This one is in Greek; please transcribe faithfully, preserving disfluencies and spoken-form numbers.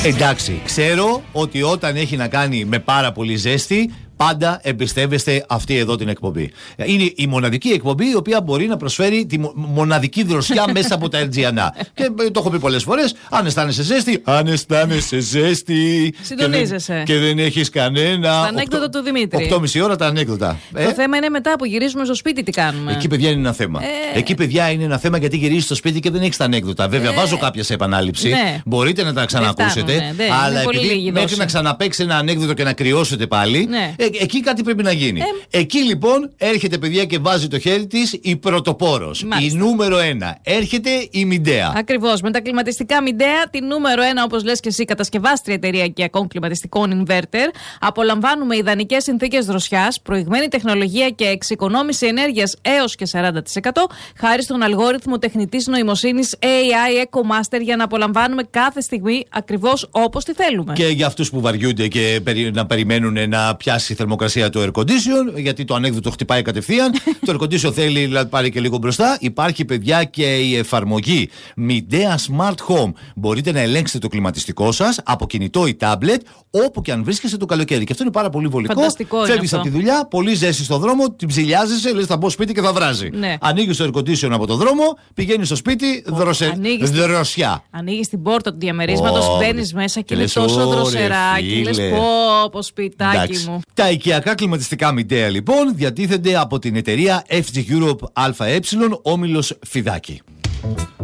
Εντάξει, ξέρω ότι όταν έχει να κάνει με πάρα πολύ ζέστη, πάντα εμπιστεύεστε αυτή εδώ την εκπομπή. Είναι η μοναδική εκπομπή η οποία μπορεί να προσφέρει τη μοναδική δροσιά μέσα από τα Ερτζιανά. Και το έχω πει πολλές φορές. Αν αισθάνεσαι ζέστη, αν αισθάνεσαι ζέστη. Συντονίζεσαι. Και δεν, και δεν έχεις κανένα. Τα ανέκδοτα του Δημήτρη. οκτώ και μισή ώρα τα ανέκδοτα. Το ε? θέμα είναι μετά που γυρίζουμε στο σπίτι τι κάνουμε. Εκεί, παιδιά, είναι ένα θέμα. Ε... Εκεί, παιδιά, είναι ένα θέμα γιατί γυρίζεις στο σπίτι και δεν έχεις τα ανέκδοτα. Βέβαια, ε... βάζω κάποια σε επανάληψη. Ναι. Μπορείτε να τα ξανακούσετε. Ναι, ναι, αλλά επειδή μέχρι να ξαναπαίξει ένα ανέκδοτο και να κρυώσετε πάλι, ναι. ε, εκεί κάτι πρέπει να γίνει. Ε... Εκεί λοιπόν έρχεται, παιδιά, και βάζει το χέρι της η πρωτοπόρος. Η νούμερο ένα. Έρχεται η Midea. Ακριβώς. Με τα κλιματιστικά Midea, τη νούμερο ένα, όπως λες και εσύ, κατασκευάστρια εταιρεία οικιακών κλιματιστικών inverter, απολαμβάνουμε ιδανικές συνθήκες δροσιάς, προηγμένη τεχνολογία και εξοικονόμηση ενέργειας έως και σαράντα τοις εκατό, χάρη στον αλγόριθμο τεχνητής νοημοσύνης έι άι EcoMaster, για να απολαμβάνουμε κάθε στιγμή ακριβώς όπως τη θέλουμε. Και για αυτούς που βαριούνται και να περιμένουν να πιάσει η θερμοκρασία του air condition, γιατί το ανέκδοτο χτυπάει κατευθείαν, το air condition θέλει να πάρει και λίγο μπροστά. Υπάρχει, παιδιά, και η εφαρμογή Midea Smart Home. Μπορείτε να ελέγξετε το κλιματιστικό σας από κινητό ή τάμπλετ, όπου και αν βρίσκεστε το καλοκαίρι. Και αυτό είναι πάρα πολύ βολικό. Φεύγεις από τη δουλειά, πολύ ζέστη στο δρόμο, την ψηλιάζεσαι, λες θα μπω σπίτι και θα βράζει. Ναι. Ανοίγεις το air condition από το δρόμο, πηγαίνεις στο σπίτι, oh, δροσε... δροσιά. Ανοίγεις την πόρτα του διαμερίσματος, oh, μπαίνεις μέσα και είναι τόσο δροσεράκι. Λες πω, πω σπιτάκι Εντάξει. μου. Τα οικιακά κλιματιστικά Midea, λοιπόν, διατίθενται από την εταιρεία εφ τζι Europe ΑΕ, όμιλος Φιδάκη.